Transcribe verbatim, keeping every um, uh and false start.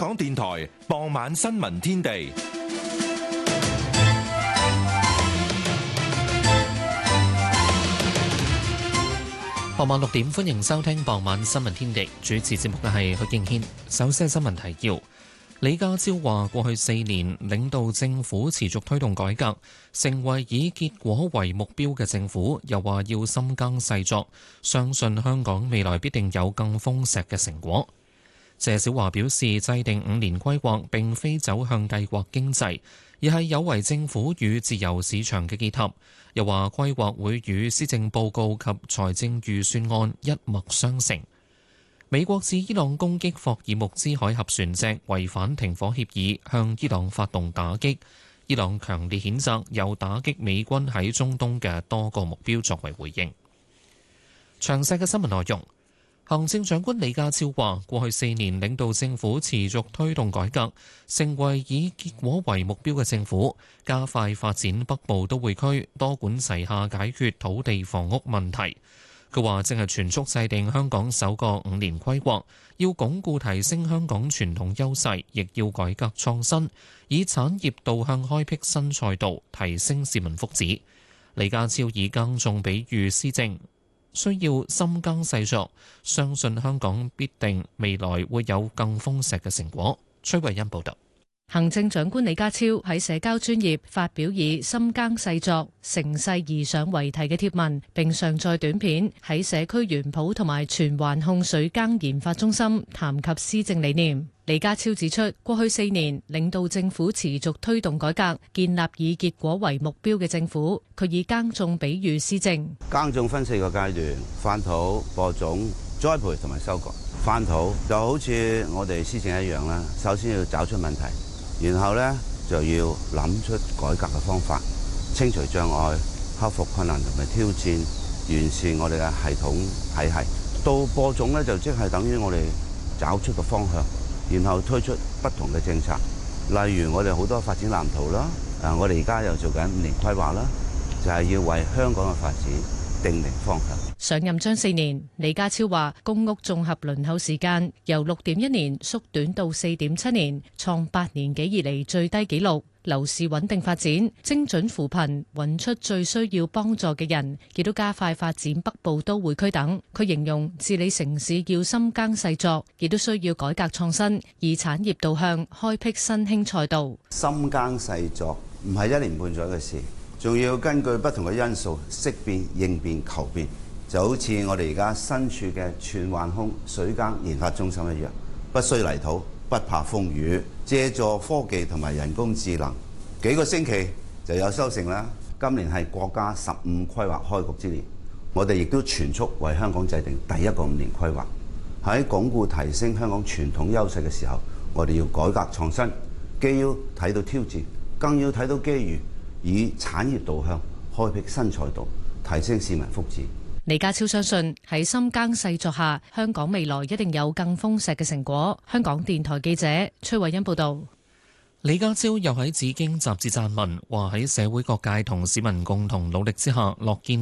港電台傍晚新聞天地。 傍晚六點，歡迎收聽傍晚新聞天地。主持節目嘅係許敬軒。首先係新聞提要。李家超話：過去四年領導政府持續推動改革，成為以結果為目標嘅政府。又話要深耕細作，相信香港未來必定有更豐碩嘅成果。謝小華表示，制定五年規劃並非走向計劃經濟，而係有為政府與自由市場嘅結合。又話規劃會與施政報告及財政預算案一脈相承。美國指伊朗攻擊霍爾木茲海峽船隻違反停火協議，向伊朗發動打擊。伊朗強烈譴責，又打擊美軍喺中東嘅多個目標作為回應。詳細嘅新聞內容。行政長官李家超話：過去四年領導政府持續推動改革，成為以結果為目標嘅政府，加快發展北部都會區，多管齊下解決土地房屋問題。佢話正係全速制定香港首個五年規劃，要鞏固提升香港傳統優勢，亦要改革創新，以產業導向開闢新賽道，提升市民福祉。李家超以耕種比喻施政，需要深耕細作，相信香港必定未來會有更豐碩嘅成果。崔慧欣報道。 行政長官李家超喺社交專頁發表以深耕細作、乘勢而上為題嘅貼文，並上載短片喺社區園圃同埋荃灣控水耕研發中心談及施政理念。李家超指出，過去四年領導政府持續推動改革，建立以結果為目標嘅政府。佢以耕種比喻施政。 耕種分四個階段：翻土、播種、栽培同埋收割。翻土就好似我哋施政一樣啦，首先要找出問題。然後呢，就要諗出改革嘅方法，清除障礙，克服困難同埋挑戰，完善我哋嘅系統體系。到播種呢，就即係等於我哋找出個方向，然後推出不同嘅政策。例如我哋好多發展藍圖啦，啊，我哋而家又做緊五年規劃啦，就係要為香港嘅發展定明方向。 上任將四年，李家超話公屋綜合輪候時間由六點一年縮短到四點七年，創八年幾以嚟最低紀錄。樓市穩定發展，精準扶貧，揾出最需要幫助嘅人，亦都加快發展北部都會區等。佢形容治理城市要深耕細作，亦都需要改革創新，以產業導向開闢新興賽道。 深耕細作唔係一年半載嘅事，仲要根據不同嘅因素識變、應變、求變。就好似我哋而家身處嘅荃灣控水耕研發中心一樣，不需泥土，不怕風雨，借助科技同埋人工智能，幾個星期就有收成啦。今年係國家十五規劃開局之年，我哋亦都全速為香港制定第一個五年規劃。喺鞏固提升香港傳統優勢嘅時候，我哋要改革創新，既要睇到挑戰，更要睇到機遇，以產業導向開闢新賽道，提升市民福祉。 李家超相信喺深耕細作下，香港未來一定有更豐碩嘅成果。香港電台記者崔慧欣報道。 李家超又喺《紫荊》雜誌撰文，話喺社會各界同市民共同努力之下，樂見